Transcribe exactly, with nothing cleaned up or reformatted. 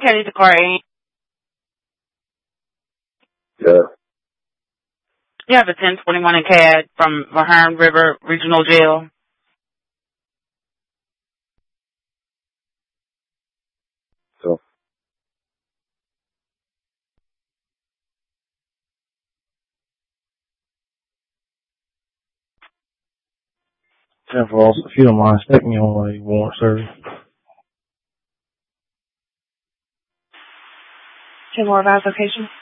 can leave the car in. Yeah. You have a ten twenty-one in C A D from Mahern River Regional Jail. So. Jennifer, also, if you don't mind, stick me on a warrant service. Ten more about location.